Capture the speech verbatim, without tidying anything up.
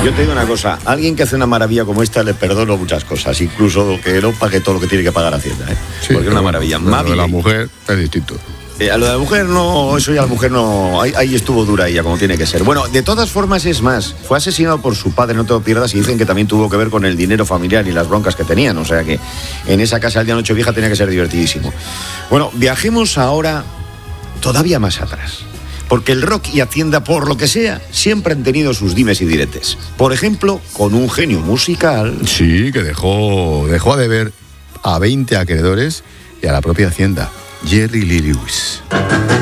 Yo te digo una cosa, a alguien que hace una maravilla como esta le perdono muchas cosas, incluso que no pague todo lo que tiene que pagar Hacienda, ¿eh? Sí, porque es una maravilla. Lo de la mujer es distinto. Eh, a lo de la mujer no, eso ya la mujer no, ahí, ahí estuvo dura ella, como tiene que ser. Bueno, de todas formas es más, fue asesinado por su padre, no te lo pierdas, y dicen que también tuvo que ver con el dinero familiar y las broncas que tenían, o sea que en esa casa el día Nochevieja tenía que ser divertidísimo. Bueno, viajemos ahora todavía más atrás, porque el rock y Hacienda, por lo que sea, siempre han tenido sus dimes y diretes. Por ejemplo, con un genio musical... Sí, que dejó, dejó a deber a veinte acreedores y a la propia Hacienda, Jerry Lee Lewis.